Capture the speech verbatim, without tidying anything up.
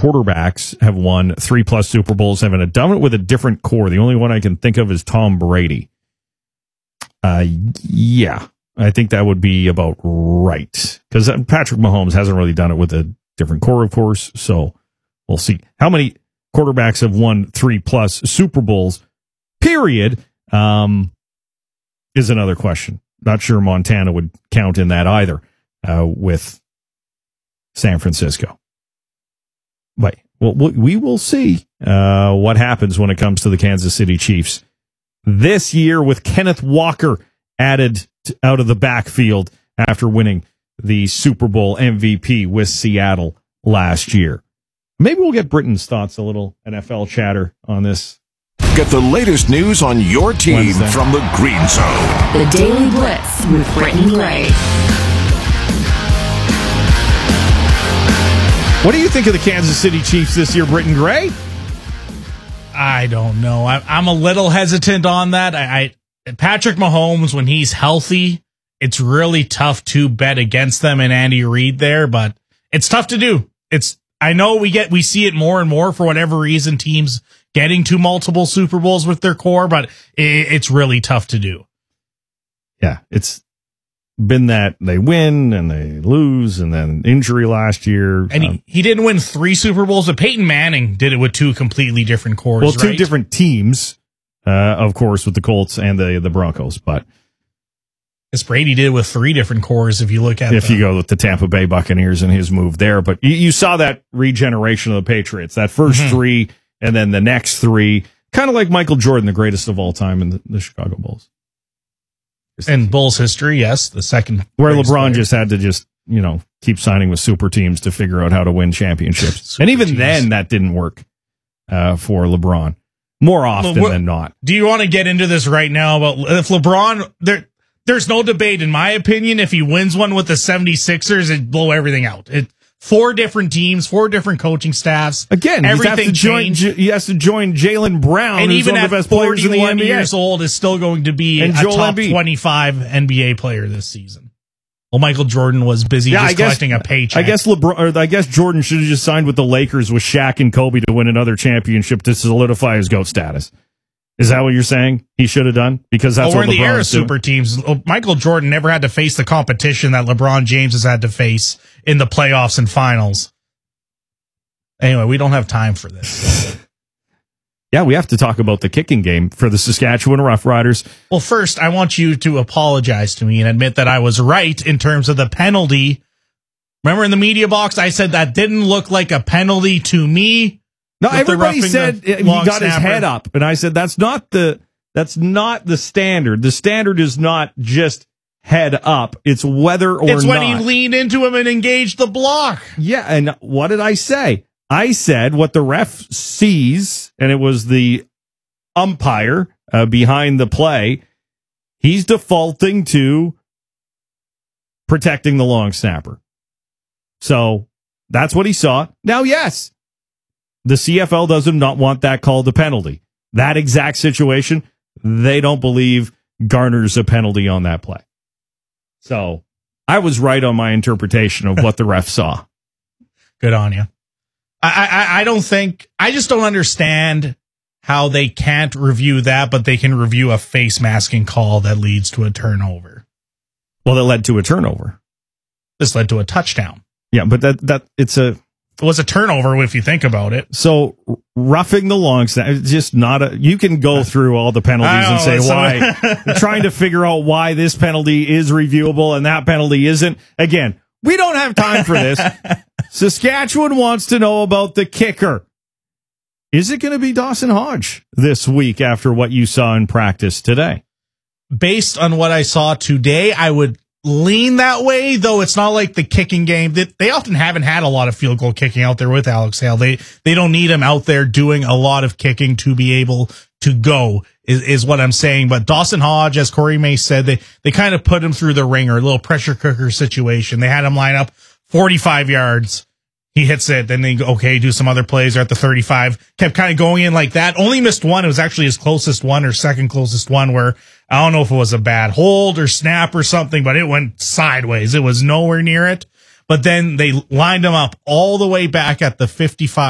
quarterbacks have won three plus Super Bowls, haven't done it with a different core. The only one I can think of is Tom Brady. Uh, yeah, I think that would be about right. Because Patrick Mahomes hasn't really done it with a different core, of course. So we'll see. How many quarterbacks have won three plus Super Bowls, period, um, is another question. Not sure Montana would count in that either uh, with San Francisco. But well, we will see uh, what happens when it comes to the Kansas City Chiefs this year with Kenneth Walker added to, out of the backfield after winning the Super Bowl M V P with Seattle last year. Maybe we'll get Britton's thoughts, a little N F L chatter on this. Get the latest news on your team Wednesday from the Green Zone. The Daily Blitz with Britton Gray. What do you think of the Kansas City Chiefs this year, Britton Gray? I don't know. I, I'm a little hesitant on that. I, I Patrick Mahomes, when he's healthy, it's really tough to bet against them and Andy Reid there, but it's tough to do. It's I know we get we see it more and more for whatever reason, teams getting to multiple Super Bowls with their core, but it, it's really tough to do. Yeah, it's been that they win and they lose, and then injury last year. And um, he, he didn't win three Super Bowls, but Peyton Manning did it with two completely different cores. Well, two right? different teams, uh, of course, with the Colts and the the Broncos, but. As Brady did with three different cores, if you look at if the, you go with the Tampa Bay Buccaneers and his move there. But you, you saw that regeneration of the Patriots, that first mm-hmm. three and then the next three, kind of like Michael Jordan, the greatest of all time in the, the Chicago Bulls. In Bulls history, yes, the second. Where LeBron player. just had to just, you know, keep signing with super teams to figure out how to win championships. And even teams. then, that didn't work uh, for LeBron more often well, what, than not. Do you want to get into this right now about if LeBron... there? There's no debate, in my opinion. If he wins one with the seventy-sixers, it'd blow everything out. It, four different teams, four different coaching staffs. Again, everything changed. He has to join Jaylen Brown, and who's even one at of the best players in the N B A. years old, is still going to be and a Joel top Embiid. twenty-five N B A player this season. Well, Michael Jordan was busy yeah, just I guess, collecting a paycheck. I guess LeBron, or I guess Jordan should have just signed with the Lakers with Shaq and Kobe to win another championship to solidify his GOAT status. Is that what you're saying he should have done? Because that's well, what we're in the era of doing. super teams. Michael Jordan never had to face the competition that LeBron James has had to face in the playoffs and finals. Anyway, we don't have time for this. Yeah, we have to talk about the kicking game for the Saskatchewan Roughriders. Well, first, I want you to apologize to me and admit that I was right in terms of the penalty. Remember in the media box, I said that didn't look like a penalty to me. No, everybody said he got snapper. his head up, and I said that's not the that's not the standard. The standard is not just head up; it's whether or it's not. when he leaned into him and engaged the block. Yeah, and what did I say? I said what the ref sees, and it was the umpire uh, behind the play. He's defaulting to protecting the long snapper, so that's what he saw. Now, yes. The C F L does not want that called a penalty. That exact situation, they don't believe garners a penalty on that play. So I was right on my interpretation of what the ref saw. Good on you. I, I, I don't think, I just don't understand how they can't review that, but they can review a face masking call that leads to a turnover. Well, that led to a turnover. This led to a touchdown. Yeah, but that that it's a... It was a turnover if you think about it. So roughing the long snap, it's just not a. You can go through all the penalties know, and say so why. Trying to figure out why this penalty is reviewable and that penalty isn't. Again, we don't have time for this. Saskatchewan wants to know about the kicker. Is it going to be Dawson Hodge this week after what you saw in practice today? Based on what I saw today, I would lean that way, though it's not like the kicking game. They, they often haven't had a lot of field goal kicking out there with Alex Hale. They they don't need him out there doing a lot of kicking to be able to go, is, is what I'm saying. But Dawson Hodge, as Corey May said, they, they kind of put him through the ringer, a little pressure cooker situation. They had him line up forty-five yards. He hits it, then they go, okay, do some other plays. They're at the thirty-five. Kept kind of going in like that. Only missed one. It was actually his closest one or second closest one where I don't know if it was a bad hold or snap or something, but it went sideways. It was nowhere near it. But then they lined him up all the way back at the fifty-five.